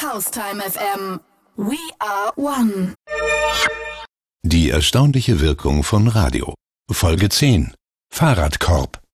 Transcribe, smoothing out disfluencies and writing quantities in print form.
Haustime FM. We are one. Die erstaunliche Wirkung von Radio. Folge 10. Fahrradkorb.